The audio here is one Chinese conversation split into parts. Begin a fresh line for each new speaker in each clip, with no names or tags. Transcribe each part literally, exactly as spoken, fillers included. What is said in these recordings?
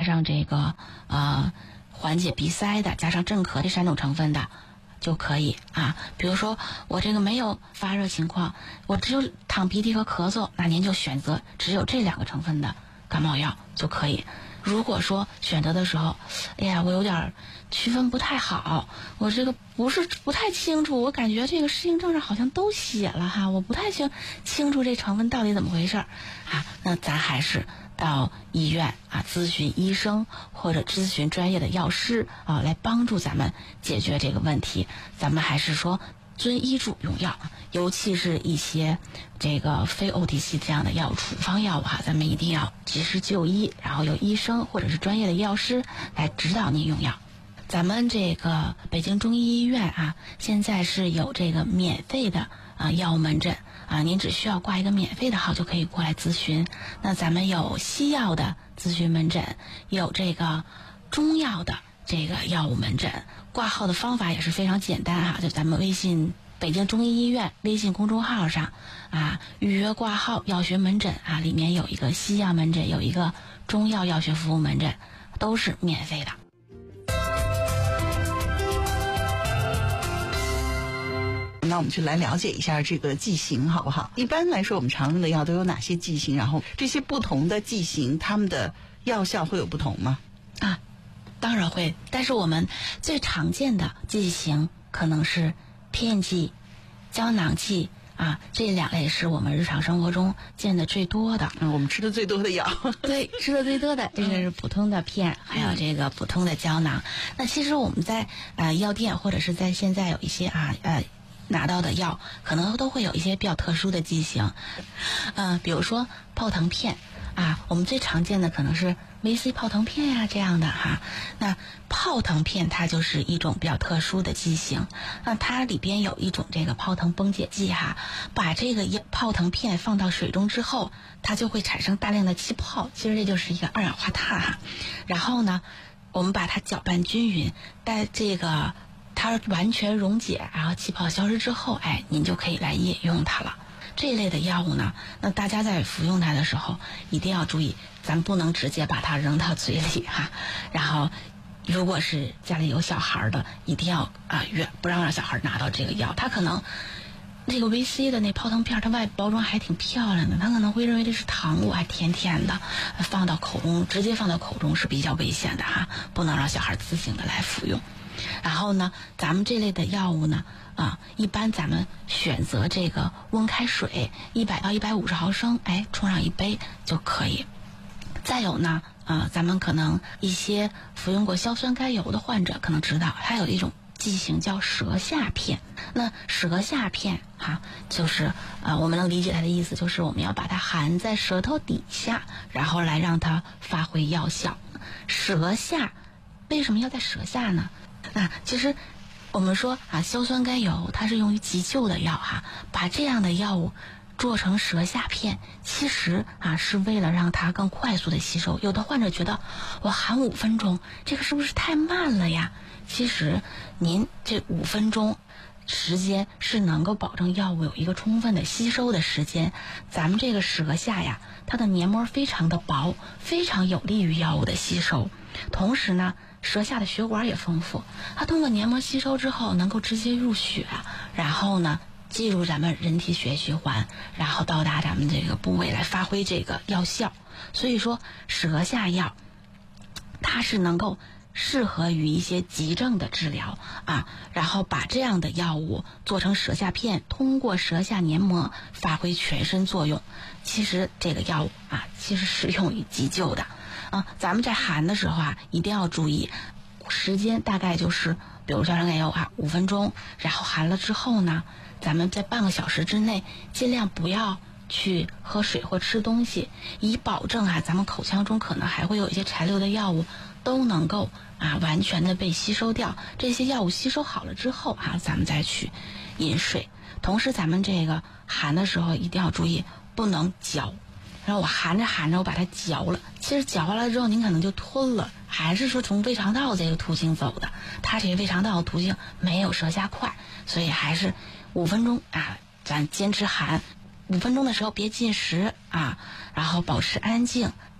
上这个呃缓解鼻塞的，加上镇咳这三种成分的就可以啊。比如说我这个没有发热情况，我只有淌鼻涕和咳嗽，那您就选择只有这两个成分的感冒药就可以。如果说选择的时候，哎呀，我有点区分不太好，我这个不是不太清楚，我感觉这个适应症上好像都写了哈，我不太清清楚这成分到底怎么回事啊，那咱还是到医院啊咨询医生或者咨询专业的药师啊，来帮助咱们解决这个问题。咱们还是说遵医嘱用药，尤其是一些这个非 O T C 这样的药处方药物哈，咱们一定要及时就医，然后由医生或者是专业的药师来指导您用药。咱们这个北京中医医院啊，现在是有这个免费的啊药物门诊啊，您只需要挂一个免费的号就可以过来咨询。那咱们有西药的咨询门诊，有这个中药的这个药物门诊，挂号的方法也是非常简单哈，就咱们微信北京中医医院微信公众号上啊，预约挂号药学门诊啊，里面有一个西药门诊，有一个中药药学服务门诊，都是免费的。
那我们就来了解一下这个剂型好不好？一般来说我们常用的药都有哪些剂型，然后这些不同的剂型它们的药效会有不同吗？
啊，当然会，但是我们最常见的剂型可能是片剂、胶囊剂啊，这两类是我们日常生活中见的最多的。
嗯，我们吃的最多的药。
对，吃的最多的这个是普通的片，还有这个普通的胶囊。那其实我们在呃药店或者是在现在有一些啊呃拿到的药，可能都会有一些比较特殊的剂型，嗯、呃，比如说泡腾片啊，我们最常见的可能是 V C 泡腾片呀、啊、这样的哈。那泡腾片它就是一种比较特殊的剂型，那它里边有一种这个泡腾崩解剂哈，把这个泡腾片放到水中之后，它就会产生大量的气泡，其实这就是一个二氧化碳哈。然后呢，我们把它搅拌均匀，在这个它完全溶解，然后气泡消失之后，哎，您就可以来饮用它了。这一类的药物呢，那大家在服用它的时候一定要注意，咱不能直接把它扔到嘴里哈。然后，如果是家里有小孩的，一定要啊远不让让小孩拿到这个药。他可能这个 V C 的那泡腾片，它外包装还挺漂亮的，他可能会认为这是糖果，还甜甜的，放到口中直接放到口中是比较危险的哈，不能让小孩自行的来服用。然后呢，咱们这类的药物呢，啊，一般咱们选择这个温开水一百到一百五十毫升，哎，冲上一杯就可以。再有呢，啊，咱们可能一些服用过硝酸甘油的患者可能知道，它有一种剂型叫舌下片。那舌下片哈、啊，就是啊，我们能理解它的意思，就是我们要把它含在舌头底下，然后来让它发挥药效。舌下为什么要在舌下呢？那其实我们说啊，硝酸甘油它是用于急救的药哈，把这样的药物做成舌下片，其实啊是为了让它更快速的吸收。有的患者觉得我含五分钟，这个是不是太慢了呀？其实您这五分钟时间是能够保证药物有一个充分的吸收的时间。咱们这个舌下呀，它的黏膜非常的薄，非常有利于药物的吸收。同时呢，舌下的血管也丰富，它通过黏膜吸收之后能够直接入血，然后呢进入咱们人体血液循环，然后到达咱们这个部位来发挥这个药效。所以说舌下药它是能够适合于一些急症的治疗啊，然后把这样的药物做成舌下片，通过舌下黏膜发挥全身作用。其实这个药物啊，其实适用于急救的啊。咱们在含的时候啊，一定要注意时间，大概就是比如硝酸甘油啊五分钟，然后含了之后呢，咱们在半个小时之内尽量不要去喝水或吃东西，以保证啊咱们口腔中可能还会有一些残留的药物都能够啊完全的被吸收掉。这些药物吸收好了之后啊，咱们再去饮水。同时咱们这个含的时候一定要注意不能嚼，然后我含着含着我把它嚼了，其实嚼完了之后您可能就吞了，还是说从胃肠道这个途径走的，它这个胃肠道的途径没有舌下快，所以还是五分钟啊，咱坚持含五分钟的时候别进食啊，然后保持安静，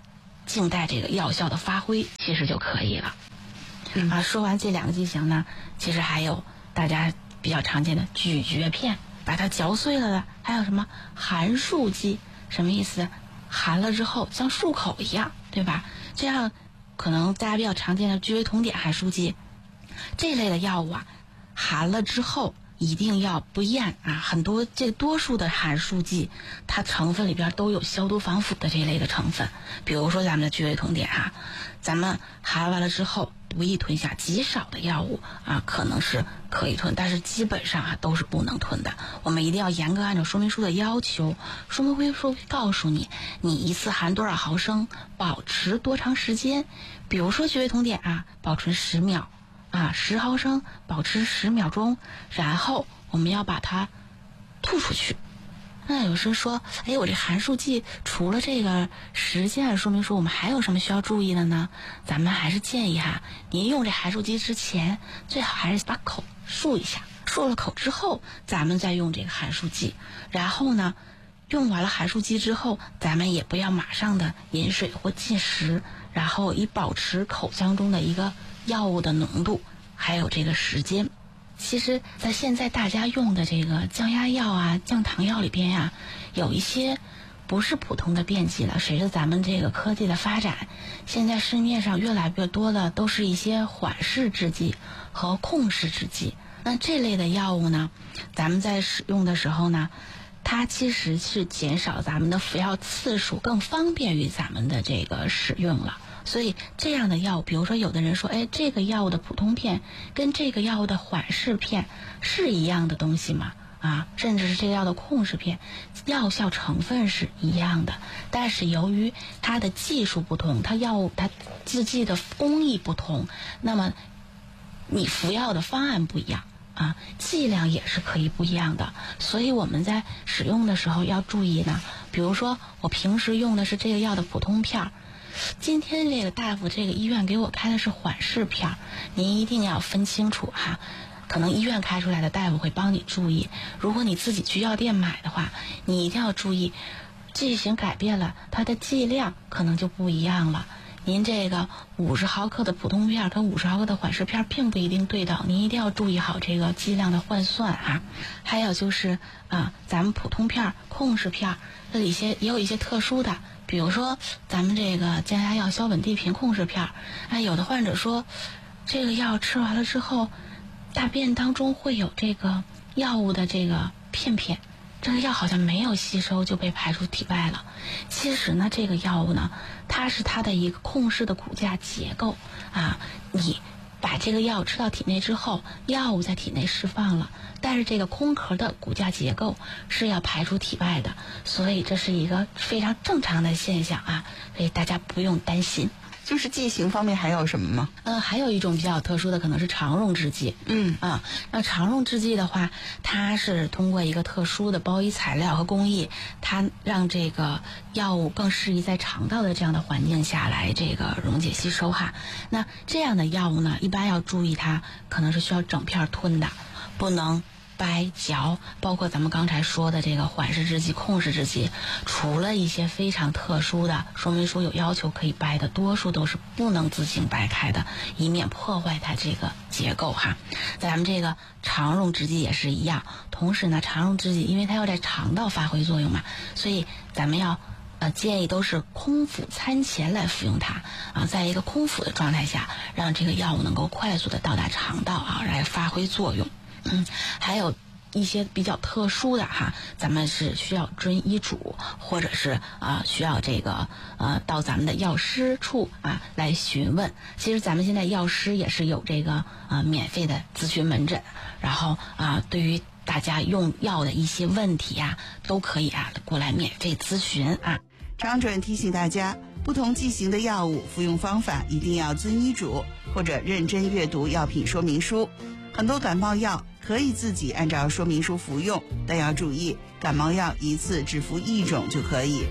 静待这个药效的发挥，其实就可以了。嗯、啊，说完这两个剂型呢，其实还有大家比较常见的咀嚼片，把它嚼碎了的，还有什么含漱剂，什么意思？含了之后像漱口一样，对吧？这样可能大家比较常见的聚维酮碘含漱剂这类的药物啊，含了之后一定要不咽啊！很多这多数的含漱剂，它成分里边都有消毒防腐的这类的成分。比如说咱们的聚维酮碘啊，咱们含完了之后不宜吞下，极少的药物啊可能是可以吞，但是基本上啊都是不能吞的。我们一定要严格按照说明书的要求，说明书会告诉你，你一次含多少毫升，保持多长时间。比如说聚维酮碘啊，保存十秒。啊，十毫升保持十秒钟，然后我们要把它吐出去。那有时说，哎，我这含漱剂除了这个时间的说明书，我们还有什么需要注意的呢？咱们还是建议哈，您用这含漱剂之前，最好还是把口漱一下，漱了口之后，咱们再用这个含漱剂。然后呢，用完了含漱剂之后，咱们也不要马上的饮水或进食，然后以保持口腔中的一个药物的浓度，还有这个时间。其实在现在大家用的这个降压药啊、降糖药里边呀、啊，有一些不是普通的便剂了。随着咱们这个科技的发展，现在市面上越来越多的都是一些缓释制剂和控制制剂。那这类的药物呢，咱们在使用的时候呢，它其实是减少咱们的服药次数，更方便于咱们的这个使用了。所以这样的药物，比如说有的人说，哎，这个药物的普通片跟这个药物的缓释片是一样的东西吗？啊，甚至是这个药的控制片，药效成分是一样的，但是由于它的技术不同，它药物它制剂的工艺不同，那么你服药的方案不一样啊，剂量也是可以不一样的。所以我们在使用的时候要注意呢，比如说我平时用的是这个药的普通片，今天这个大夫这个医院给我开的是缓释片，您一定要分清楚哈。可能医院开出来的大夫会帮你注意，如果你自己去药店买的话，你一定要注意，剂型改变了，它的剂量可能就不一样了。您这个五十毫克的普通片跟五十毫克的缓释片并不一定对等，您一定要注意好这个剂量的换算啊。还有就是啊，咱们普通片、控制片这里些也有一些特殊的。比如说咱们这个降压药硝苯地平控制片，哎，有的患者说这个药吃完了之后，大便当中会有这个药物的这个片片，这个药好像没有吸收就被排出体外了。其实呢，这个药物呢，它是它的一个控制的骨架结构啊，你把这个药吃到体内之后，药物在体内释放了，但是这个空壳的骨架结构是要排出体外的，所以这是一个非常正常的现象啊，所以大家不用担心。
就是剂型方面还有什么吗？
呃，还有一种比较特殊的可能是肠溶制剂。
嗯
啊，那肠溶制剂的话，它是通过一个特殊的包衣材料和工艺，它让这个药物更适宜在肠道的这样的环境下来这个溶解吸收哈。那这样的药物呢，一般要注意它可能是需要整片吞的，不能掰嚼，包括咱们刚才说的这个缓释制剂、控制制剂，除了一些非常特殊的说明书有要求可以掰的，多数都是不能自行掰开的，以免破坏它这个结构哈。咱们这个肠溶制剂也是一样，同时呢，肠溶制剂因为它要在肠道发挥作用嘛，所以咱们要呃建议都是空腹餐前来服用它啊，在一个空腹的状态下，让这个药物能够快速的到达肠道啊，来发挥作用。嗯，还有一些比较特殊的哈，咱们是需要遵医嘱，或者是啊、呃、需要这个呃到咱们的药师处啊来询问。其实咱们现在药师也是有这个啊、呃、免费的咨询门诊，然后啊、呃、对于大家用药的一些问题啊，都可以啊过来免费咨询啊。
张主任提醒大家，不同剂型的药物服用方法一定要遵医嘱，或者认真阅读药品说明书。很多感冒药可以自己按照说明书服用，但要注意，感冒药一次只服一种就可以。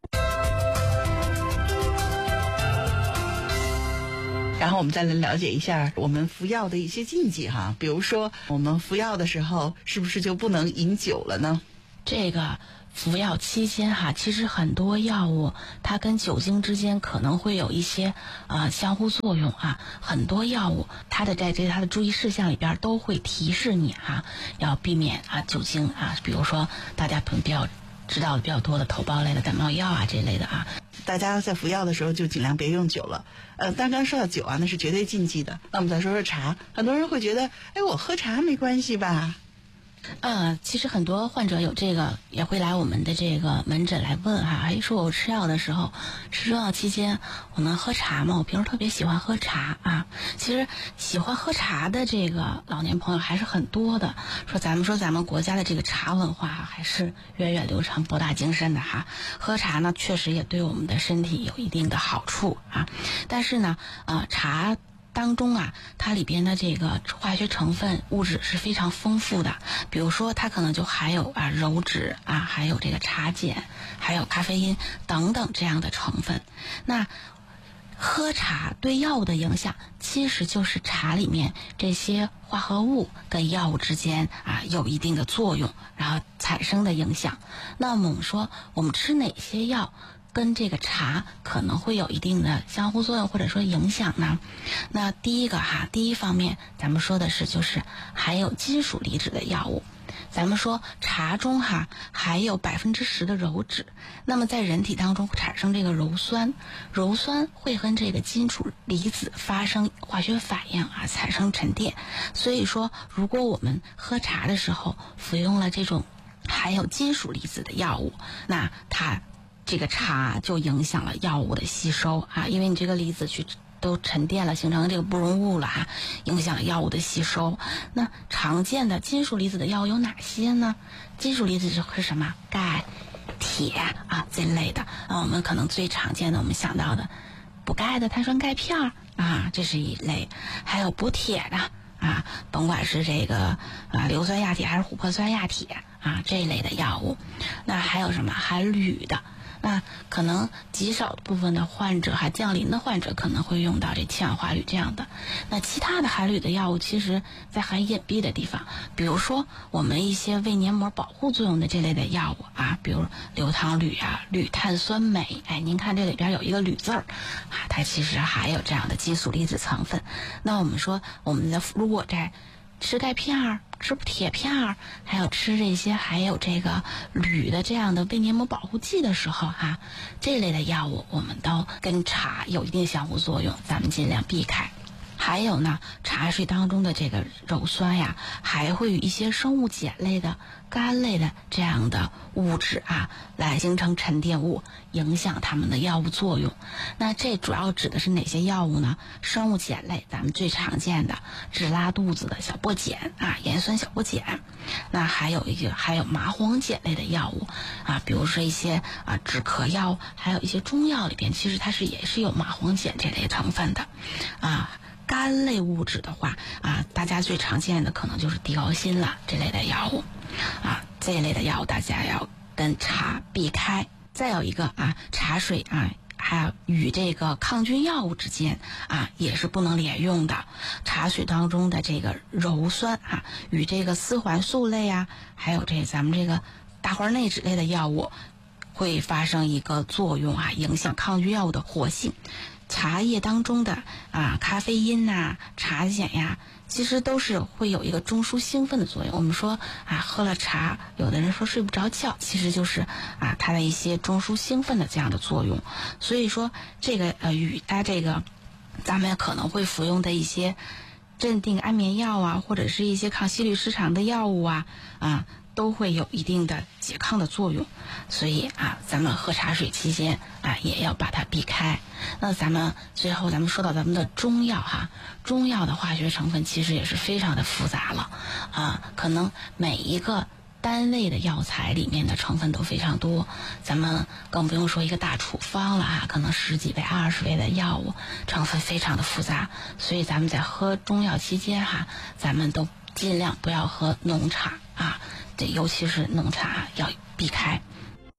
然后我们再来了解一下我们服药的一些禁忌哈，比如说我们服药的时候是不是就不能饮酒了呢？
这个服药期间哈，其实很多药物它跟酒精之间可能会有一些呃相互作用啊。很多药物它的在这它的注意事项里边都会提示你哈、啊，要避免啊酒精啊，比如说大家可能比较知道的比较多的头孢类的感冒药啊这类的啊。
大家在服药的时候就尽量别用酒了。呃，刚刚说到酒啊，那是绝对禁忌的。那我们再说说茶，很多人会觉得，哎，我喝茶没关系吧？
呃，其实很多患者有这个也会来我们的这个门诊来问哈，哎，说我吃药的时候，吃中药期间我能喝茶吗？我平时特别喜欢喝茶啊。其实喜欢喝茶的这个老年朋友还是很多的。说咱们说咱们国家的这个茶文化还是源远流长、博大精深的哈。喝茶呢，确实也对我们的身体有一定的好处啊。但是呢，呃，茶当中啊，它里边的这个化学成分物质是非常丰富的，比如说它可能就含有啊鞣质啊，还有这个茶碱，还有咖啡因等等这样的成分。那喝茶对药物的影响，其实就是茶里面这些化合物跟药物之间啊有一定的作用，然后产生的影响。那么我们说，我们吃哪些药跟这个茶可能会有一定的相互作用或者说影响呢？那第一个哈，第一方面咱们说的是就是含有金属离子的药物。咱们说茶中哈含有百分之十的鞣质，那么在人体当中产生这个鞣酸，鞣酸会跟这个金属离子发生化学反应啊，产生沉淀。所以说，如果我们喝茶的时候服用了这种含有金属离子的药物，那它这个茶就影响了药物的吸收啊，因为你这个离子去都沉淀了，形成这个不溶物了哈，影响了药物的吸收。那常见的金属离子的药物有哪些呢？金属离子是什么？钙、铁啊这类的啊，我们可能最常见的我们想到的补钙的碳酸钙片啊，这是一类，还有补铁的啊，甭管是这个啊硫酸亚铁还是琥珀酸亚铁啊这一类的药物。那还有什么含铝的？那可能极少部分的患者，还降临的患者可能会用到这氢氧化铝这样的。那其他的含铝的药物，其实在很隐蔽的地方，比如说我们一些为黏膜保护作用的这类的药物啊，比如硫糖铝啊、铝碳酸镁，哎，您看这里边有一个铝字儿啊，它其实还有这样的金属离子成分。那我们说，我们的如果在吃钙片儿、吃铁片儿，还有吃这些含有这个铝的这样的微黏膜保护剂的时候哈、啊，这类的药物我们都跟茶有一定相互作用，咱们尽量避开。还有呢，茶水当中的这个鞣酸呀，还会与一些生物碱类的、苷类的这样的物质啊，来形成沉淀物，影响它们的药物作用。那这主要指的是哪些药物呢？生物碱类，咱们最常见的治拉肚子的小波碱啊，盐酸小波碱。那还有一个还有麻黄碱类的药物啊，比如说一些啊止咳药，还有一些中药里边，其实它是也是有麻黄碱这类成分的啊。苷类物质的话啊，大家最常见的可能就是地高辛了这类的药物啊，这一类的药物大家要跟茶避开。再有一个啊，茶水啊，还有与这个抗菌药物之间啊，也是不能连用的。茶水当中的这个鞣酸啊，与这个丝环素类啊，还有这咱们这个大环内酯类的药物会发生一个作用啊，影响抗菌药物的活性。茶叶当中的啊咖啡因呐、啊、茶碱呀，其实都是会有一个中枢兴奋的作用。我们说啊，喝了茶，有的人说睡不着觉，其实就是啊它的一些中枢兴奋的这样的作用。所以说这个呃与它这个咱们可能会服用的一些镇定安眠药啊，或者是一些抗心律失常的药物啊啊。都会有一定的拮抗的作用，所以啊，咱们喝茶水期间啊，也要把它避开。那咱们最后咱们说到咱们的中药哈，中药的化学成分其实也是非常的复杂了啊，可能每一个单位的药材里面的成分都非常多，咱们更不用说一个大处方了啊，可能十几味、二十味的药物成分非常的复杂，所以咱们在喝中药期间哈，咱们都尽量不要喝浓茶啊。尤其是浓茶要避开。